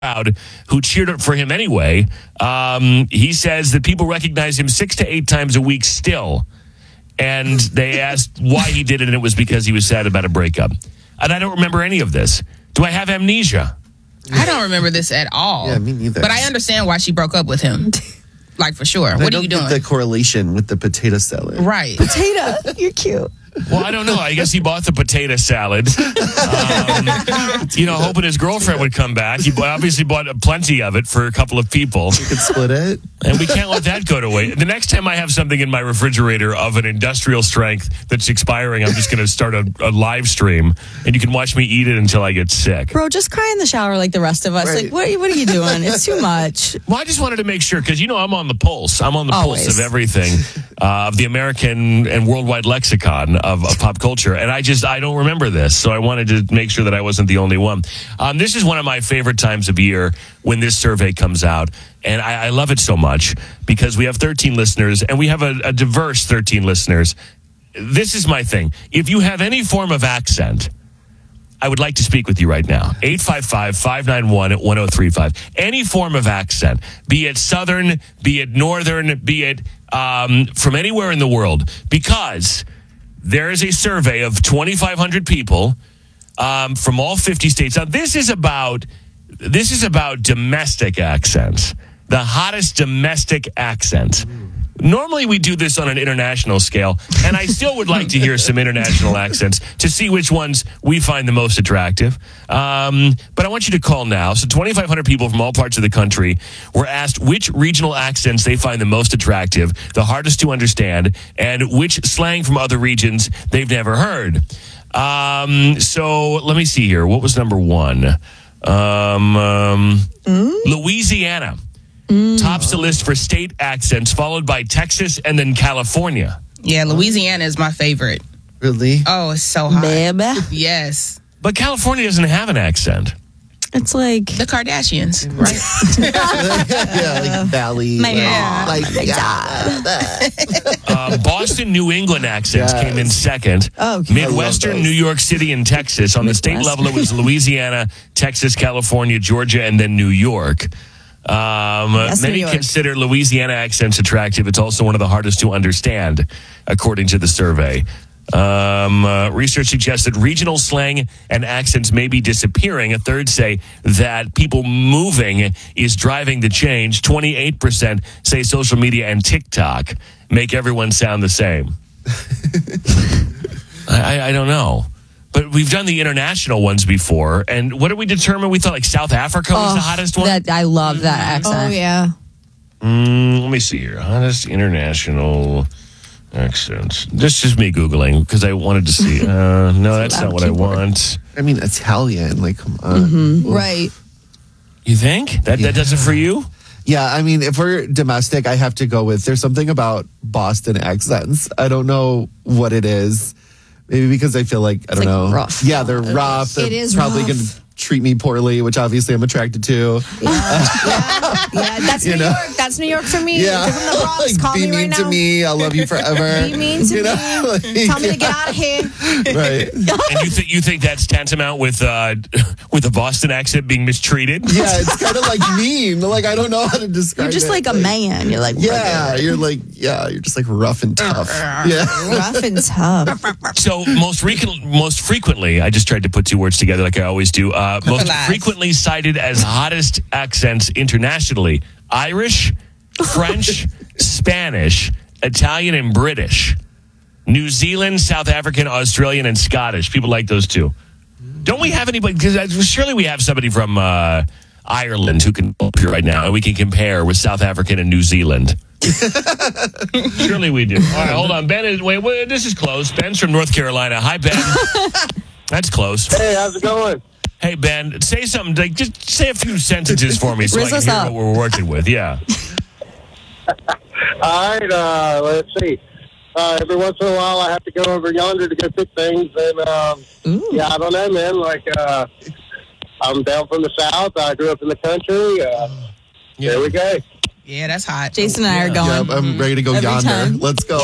crowd who cheered for him anyway. He says that people recognize him 6 to 8 times a week still. And they asked why he did it, and it was because he was sad about a breakup. And I don't remember any of this. Do I have amnesia? I don't remember this at all. Yeah, me neither. But I understand why she broke up with him. Like, for sure. What are you doing? The correlation with the potato salad. Right. Potato, you're cute. Well, I don't know. I guess he bought the potato salad, hoping his girlfriend would come back. He obviously bought plenty of it for a couple of people. You could split it. And we can't let that go to waste. The next time I have something in my refrigerator of an industrial strength that's expiring, I'm just going to start a live stream, and you can watch me eat it until I get sick. Bro, just cry in the shower like the rest of us. Right. Like, what are you doing? It's too much. Well, I just wanted to make sure, because, I'm on the pulse. I'm on the Always. pulse of everything, of the American and worldwide lexicon of pop culture. And I don't remember this. So I wanted to make sure that I wasn't the only one. This is one of my favorite times of year when this survey comes out. And I love it so much because we have 13 listeners, and we have a diverse 13 listeners. This is my thing. If you have any form of accent, I would like to speak with you right now. 855-591-1035. Any form of accent, be it Southern, be it Northern, be it from anywhere in the world, because there is a survey of 2,500 people from all 50 states. Now, this is about domestic accents, the hottest domestic accents. Normally, we do this on an international scale, and I still would like to hear some international accents to see which ones we find the most attractive. But I want you to call now. So 2,500 people from all parts of the country were asked which regional accents they find the most attractive, the hardest to understand, and which slang from other regions they've never heard. So let me see here. What was number one? Louisiana. Tops the list for state accents, followed by Texas and then California. Yeah, Louisiana is my favorite. Really? Oh, it's so hot. Baby. Yes. But California doesn't have an accent. It's like The Kardashians, right? Yeah, like Valley. my Yeah. mom. Like, my dad. Boston, New England accents came in second. Oh, okay. Midwestern, I love New York City, and Texas. On the state level, it was Louisiana, Texas, California, Georgia, and then New York. New Many York. consider Louisiana accents attractive. It's also one of the hardest to understand, according to the survey. Research suggests that regional slang and accents may be disappearing. A third say that people moving is driving the change. 28% say social media and TikTok make everyone sound the same. I don't know. But we've done the international ones before. And what did we determine? We thought like South Africa was the hottest one? I love that accent. Oh, yeah. Let me see here. Hottest international accents. This is just me Googling because I wanted to see. No, that's not what I want. I mean, Italian. Like, come on. Right. You think? That does it for you? Yeah, I mean, if we're domestic, I have to go with, there's something about Boston accents. I don't know what it is. Maybe because I feel like, I don't know. Rough. Yeah, they're rough. They're It is probably rough. going to treat me poorly, which obviously I'm attracted to. Yeah, that's New York. That's New York for me. Yeah. Give 'em the Bronx. Like, Call be me mean right to now. me. I'll love you forever. Be mean to me. Like, Tell me to get out of here. Right. And you think that's tantamount with a Boston accent being mistreated? Yeah, it's kind of like mean. Like, I don't know how to describe it. You're just like a man. You're like, Yeah, you're just like rough and tough. Yeah. rough and tough. So most frequently, I just tried to put two words together like I always do. Most Lies. frequently cited as hottest accents internationally: Irish, French, Spanish, Italian, and British. New Zealand, South African, Australian, and Scottish. People like those two. Don't we have anybody? Because surely we have somebody from Ireland who can help you right now, and we can compare with South African and New Zealand. Surely we do. All right, hold on. Ben is wait. This is close. Ben's from North Carolina. Hi, Ben. That's close. Hey, how's it going? Hey, Ben, say something. Like, just say a few sentences for me so I Riz can us hear up. what we're working with. Yeah. All right, let's see. Every once in a while, I have to go over yonder to go pick things, and yeah, I don't know, man. Like, I'm down from the South. I grew up in the country. There we go. Yeah, that's hot. Jason and I are going. Yeah, I'm ready to go Every yonder. time. Let's go.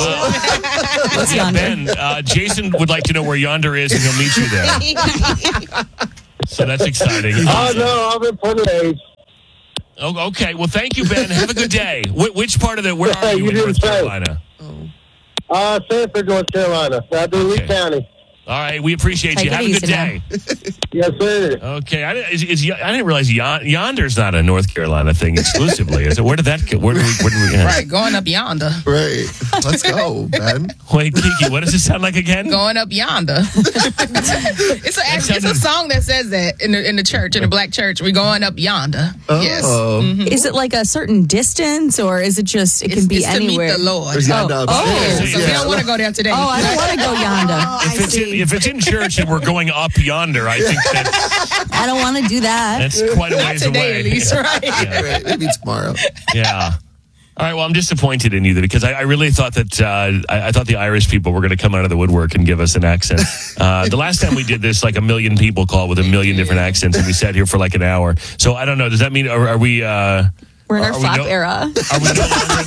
What's Yeah, yonder? Ben, Jason would like to know where yonder is, and he'll meet you there. So that's exciting. Oh, no, I'm in Point Reyes. Oh, okay. Well, thank you, Ben. Have a good day. Which part of where are you You in do the North same. Carolina? Sanford, North Carolina. I do Lee Okay. County. All right. We appreciate Take you. it Have a good easy, day. Yes, sir. Okay. I didn't realize Yonder's not a North Carolina thing exclusively. Is it? Where did that go? Where did we Right, going up yonder. Right. Let's go, Ben. Wait, Kiki, what does it sound like again? Going up yonder. It's a song that says that in the church, in the black church. We're going up yonder. Yes. Oh. Is it like a certain distance, or is it just it can be it's anywhere? to meet the Lord. There's Yonda upstairs. So we don't want to go there today. Oh, I don't want to go yonder. If it's in church and we're going up yonder, I think I don't want to do that. that's quite a Not ways today, away. at least, right? Yeah. Right, maybe tomorrow. Yeah. All right. Well, I'm disappointed in you because I really thought that I thought the Irish people were going to come out of the woodwork and give us an accent. The last time we did this, like 1 million people called with 1 million different accents, and we sat here for like an hour. So I don't know. Does that mean are we? We're in our Are we flap no- era. Are we no longer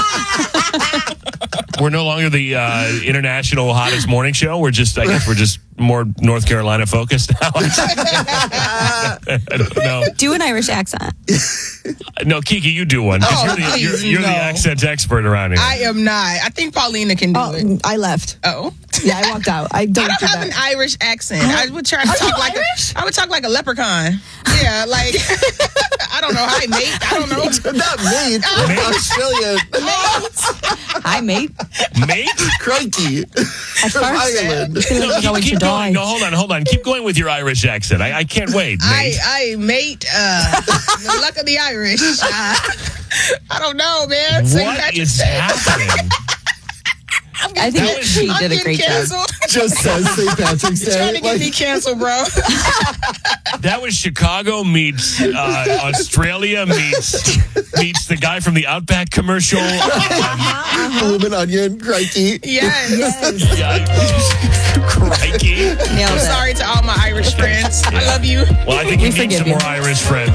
we're no longer the international hottest morning show. I guess we're just more North Carolina focused now. I don't know. Do an Irish accent. No, Kiki, you do one. 'cause Oh, you're the no. accent expert around here. I am not. I think Paulina can do it. I left. Oh. Yeah, I walked out. I don't I do don't have an that. Irish accent. I would try to talk like I would talk like a leprechaun. Yeah, like I don't know. Hi, mate. I don't know. Not me. Australian. Hi, mate. Mate? Crikey. At From first, Ireland. I feel like you're going to Keep die. going. No, hold on. Keep going with your Irish accent. I can't wait. Mate. I mate. The luck of the Irish. I don't know, man. St. What Patrick's is Day. happening? I think she I'm did a getting great job. canceled. Just says St. Patrick's Day. Trying to get me Like, canceled, bro. That was Chicago meets Australia meets the guy from the Outback commercial. bloomin' onion, crikey. Yes. Crikey. Nailed I'm it. sorry to all my Irish friends. I love you. Well, I think you need forgive some you. more Irish friends.